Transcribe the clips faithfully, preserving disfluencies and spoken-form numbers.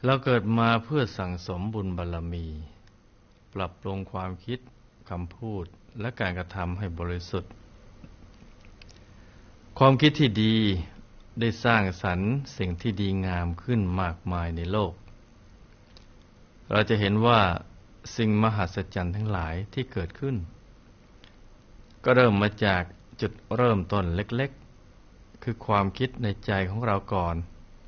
เราเกิดมาเพื่อสั่งสมบุญบารมี ปรับปรุงความคิดคำพูดและการกระทำให้บริสุทธิ์ความคิดที่ดีได้สร้างสรรค์สิ่งที่ดีงามขึ้นมากมายในโลกเราจะเห็นว่าสิ่งมหัศจรรย์ทั้งหลายที่เกิดขึ้นก็เริ่มมาจากจุดเริ่มต้นเล็กๆคือความคิดในใจของเราก่อน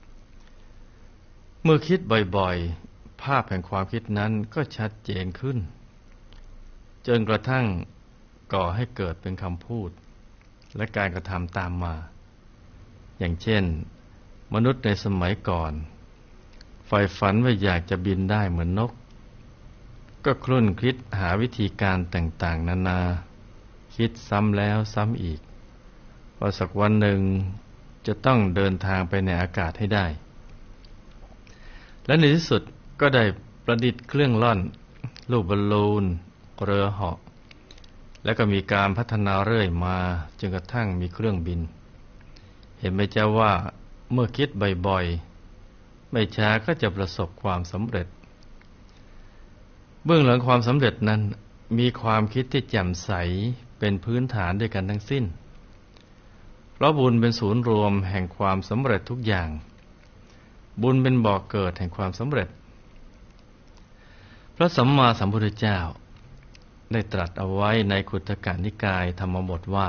เมื่อคิดบ่อยๆภาพแห่งความคิดนั้นก็ชัดเจนขึ้นจนกระทั่งก่อให้เกิดเป็นคำพูดและการกระทำตามมาอย่างเช่นมนุษย์ในสมัยก่อนใฝ่ฝันว่าอยากจะบินได้เหมือนนกก็ครุ่นคิดหาวิธีการต่างๆนานาคิดซ้ำแล้วซ้ำอีกว่าสักวันหนึ่งจะต้องเดินทางไปในอากาศให้ได้และในที่สุดก็ได้ประดิษฐ์เครื่องล่อนลูกบอลลูนเรือเหาะและก็มีการพัฒนาเรื่อยมาจนกระทั่งมีเครื่องบินเห็นไหมเจ้าว่าเมื่อคิดบ่อยๆไม่ช้าก็จะประสบความสำเร็จเบื้องหลังความสำเร็จนั้นมีความคิดที่แจ่มใสเป็นพื้นฐานด้วยกันทั้งสิ้นเพราะบุญเป็นศูนย์รวมแห่งความสำเร็จทุกอย่างบุญเป็นบ่อเกิดแห่งความสำเร็จพระสัมมาสัมพุทธเจ้าได้ตรัสเอาไว้ในขุทกนิกายธรรมบทว่า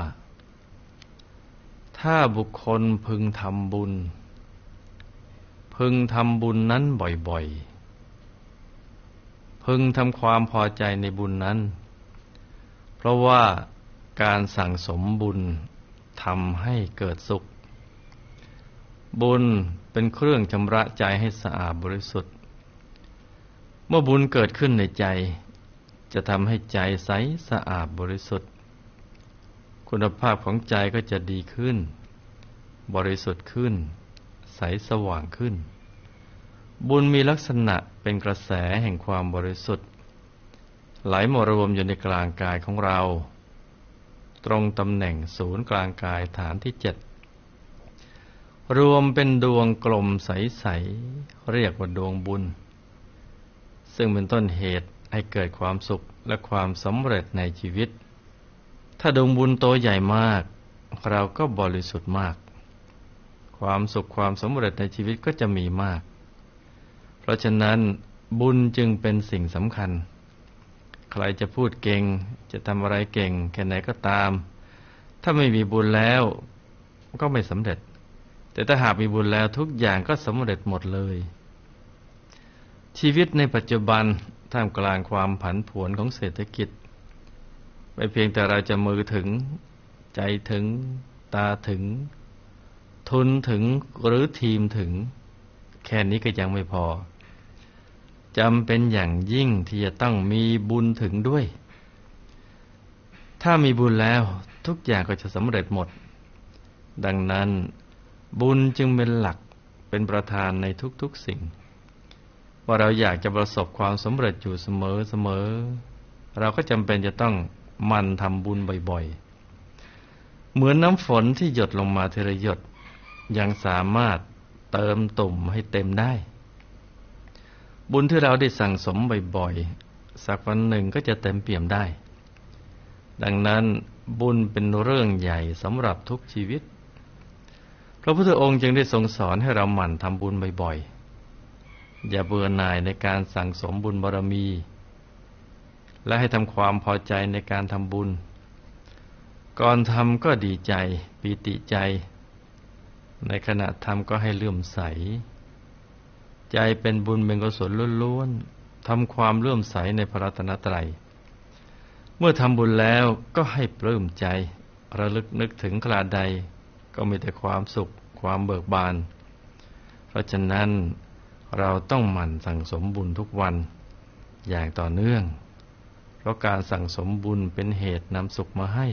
ถ้าบุคคลพึงทำบุญพึงทำบุญนั้นบ่อยๆพึงทำความพอใจในบุญนั้นเพราะว่าการสั่งสมบุญทำให้เกิดสุขบุญเป็นเครื่องชำระใจให้สะอาดบริสุทธิ์เมื่อบุญเกิดขึ้นในใจจะทำให้ใจใสสะอาดบริสุทธิ์คุณภาพของใจก็จะดีขึ้นบริสุทธิ์ขึ้นใสสว่างขึ้นบุญมีลักษณะเป็นกระแสแห่งความบริสุทธิ์ไหลมารวมอยู่ในกลางกายของเราตรงตำแหน่งศูนย์กลางกายฐานที่เจ็ดรวมเป็นดวงกลมใสๆเรียกว่าดวงบุญซึ่งเป็นต้นเหตุให้เกิดความสุขและความสำเร็จในชีวิตถ้าดวงบุญโตใหญ่มากเราก็บริสุทธิ์มากความสุขความสำเร็จในชีวิตก็จะมีมากเพราะฉะนั้นบุญจึงเป็นสิ่งสำคัญใครจะพูดเก่งจะทำอะไรเก่งแค่ไหนก็ตามถ้าไม่มีบุญแล้วก็ไม่สำเร็จแต่ถ้าหากมีบุญแล้วทุกอย่างก็สำเร็จหมดเลยชีวิตในปัจจุบันท่ามกลางความผันผวนของเศรษฐกิจไม่เพียงแต่เราจะมือถึงใจถึงตาถึงทุนถึงหรือทีมถึงแค่นี้ก็ยังไม่พอจำเป็นอย่างยิ่งที่จะต้องมีบุญถึงด้วยถ้ามีบุญแล้วทุกอย่างก็จะสำเร็จหมดดังนั้นบุญจึงเป็นหลักเป็นประธานในทุกๆสิ่งว่าเราอยากจะประสบความสำเร็จอยู่เสมอๆเราก็จำเป็นจะต้องหมั่นทำบุญบ่อยๆเหมือนน้ำฝนที่หยดลงมาทีละหยดยังสามารถเติมตุ่มให้เต็มได้บุญที่เราได้สั่งสมบ่อยๆสักวันหนึ่งก็จะเต็มเปี่ยมได้ดังนั้นบุญเป็นเรื่องใหญ่สำหรับทุกชีวิตพระพุทธองค์จึงได้ทรงสอนให้เราหมั่นทำบุญบ่อยๆอย่าเบื่อหน่ายในการสั่งสมบุญบารมีและให้ทำความพอใจในการทำบุญก่อนทำก็ดีใจปีติใจในขณะทำก็ให้เลื่อมใสใจเป็นบุญเป็นกุศลล้วนๆทำความเลื่อมใสในพระรัตนตรัยเมื่อทำบุญแล้วก็ให้ปลื้มใจระลึกนึกถึงคราใดก็มีแต่ความสุขความเบิกบานเพราะฉะนั้นเราต้องหมั่นสั่งสมบุญทุกวันอย่างต่อเนื่องเพราะการสั่งสมบุญเป็นเหตุนำสุขมาให้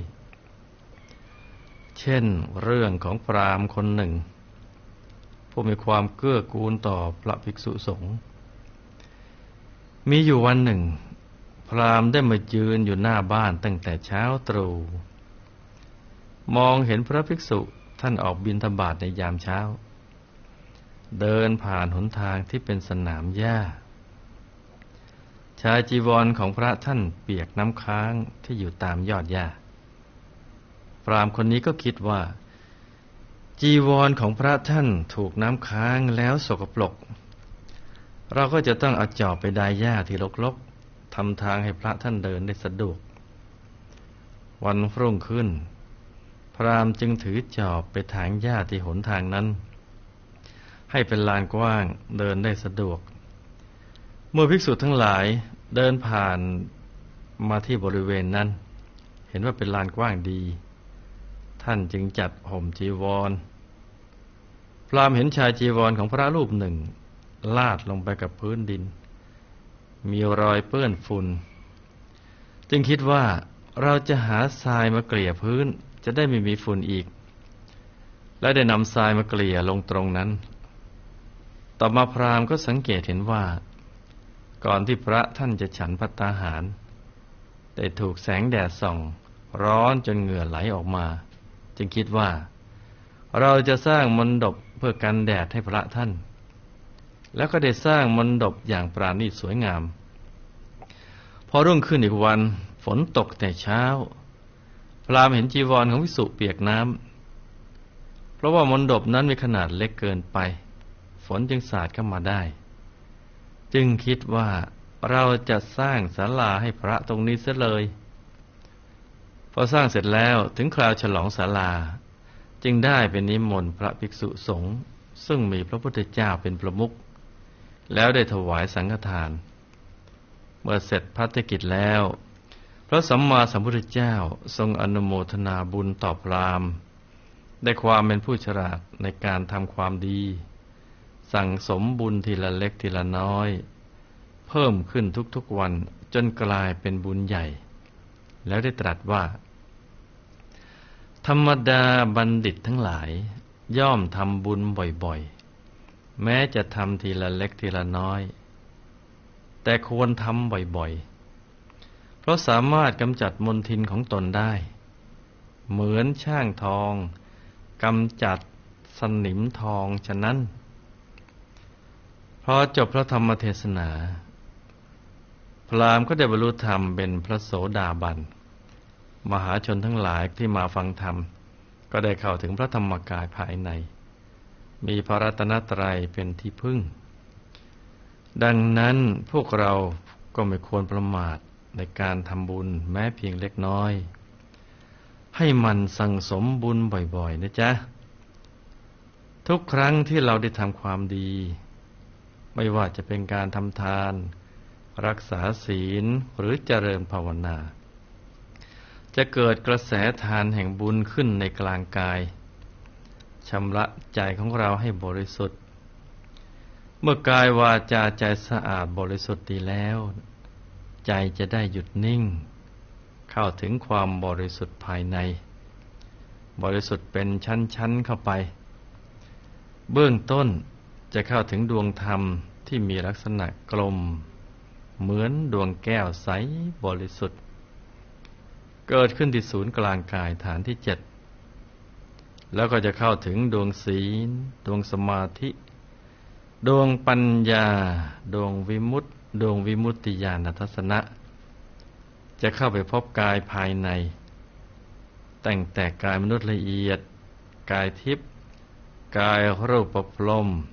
เช่นเรื่องของพราหมณ์คนหนึ่งผู้มีความเกื้อกูลต่อพระภิกษุสงฆ์มีอยู่วันหนึ่งพราหมณ์ได้มายืนอยู่หน้าบ้านตั้งแต่เช้าตรู่มองเห็นพระภิกษุท่านออกบิณฑบาตในยามเช้าเดินผ่านหนทางที่เป็นสนามหญ้าชายจีวรของพระท่านเปียกน้ำค้างที่อยู่ตามยอดหญ้าพราหมณ์คนนี้ก็คิดว่าจีวรของพระท่านถูกน้ำค้างแล้วสกปรกเราก็จะต้องเอาจอบไปดายหญ้าที่รกๆทำทางให้พระท่านเดินได้สะดวกวันรุ่งขึ้นพราหมณ์จึงถือจอบไปถางหญ้าที่หนทางนั้นให้เป็นลานกว้างเดินได้สะดวกเมื่อภิกษุทั้งหลายเดินผ่านมาที่บริเวณนั้นเห็นว่าเป็นลานกว้างดีท่านจึงจัดห่มจีวรพราหมณ์เห็นชายจีวรของพระรูปหนึ่งลาดลงไปกับพื้นดินมีรอยเปื้อนฝุ่นจึงคิดว่าเราจะหาทรายมาเกลี่ยพื้นจะได้ไม่มีฝุ่นอีกและได้นำทรายมาเกลี่ยลงตรงนั้นต่อมาพราหมณ์ก็สังเกตเห็นว่าก่อนที่พระท่านจะฉันภัตตาหารได้ถูกแสงแดดส่องร้อนจนเหงื่อไหลออกมาจึงคิดว่าเราจะสร้างมณฑปเพื่อกันแดดให้พระท่านแล้วก็ได้สร้างมณฑปอย่างปราณีตสวยงามพอรุ่งขึ้นอีกวันฝนตกแต่เช้าพราหมณ์เห็นจีวรของภิกษุเปียกน้ำเพราะว่ามณฑปนั้นมีขนาดเล็กเกินไปฝนจึงสาดเข้ามาได้จึงคิดว่าเราจะสร้างศาลาให้พระตรงนี้เสียเลยพอสร้างเสร็จแล้วถึงคราวฉลองศาลาจึงได้เป็นนิมนต์พระภิกษุสงฆ์ซึ่งมีพระพุทธเจ้าเป็นประมุขแล้วได้ถวายสังฆทานเมื่อเสร็จภัตกิจแล้วพระสัมมาสัมพุทธเจ้าทรงอนุโมทนาบุญต่อพราหมณ์ได้ความเป็นผู้ฉลาดในการทำความดีสั่งสมบุญทีละเล็กทีละน้อยเพิ่มขึ้นทุกๆวันจนกลายเป็นบุญใหญ่แล้วได้ตรัสว่าธรรมดาบัณฑิตทั้งหลายย่อมทำบุญบ่อยๆแม้จะทำทีละเล็กทีละน้อยแต่ควรทำบ่อยๆเพราะสามารถกำจัดมลทินของตนได้เหมือนช่างทองกำจัดสนิมทองฉะนั้นพอจบพระธรรมเทศนาพราหมณ์ก็ได้บรรลุธรรมเป็นพระโสดาบันมหาชนทั้งหลายที่มาฟังธรรมก็ได้เข้าถึงพระธรรมกายภายในมีพระรัตนตรัยเป็นที่พึ่งดังนั้นพวกเราก็ไม่ควรประมาทในการทำบุญแม้เพียงเล็กน้อยให้มันสั่งสมบุญบ่อยๆนะจ๊ะทุกครั้งที่เราได้ทำความดีไม่ว่าจะเป็นการทำทานรักษาศีลหรือเจริญภาวนาจะเกิดกระแสทานแห่งบุญขึ้นในกลางกายชำระใจของเราให้บริสุทธิ์เมื่อกายวาจาใจสะอาดบริสุทธิ์ดีแล้วใจจะได้หยุดนิ่งเข้าถึงความบริสุทธิ์ภายในบริสุทธิ์เป็นชั้นๆเข้าไปเบื้องต้นจะเข้าถึงดวงธรรมที่มีลักษณะกลมเหมือนดวงแก้วใสบริสุทธิ์เกิดขึ้นที่ศูนย์กลางกายฐานที่เจ็ดแล้วก็จะเข้าถึงดวงศีลดวงสมาธิดวงปัญญาดวงวิมุตติดวงวิมุตติญาณทัศนะจะเข้าไปพบกายภายในตั้งแต่กายมนุษย์ละเอียดกายทิพย์กายรูปพรหม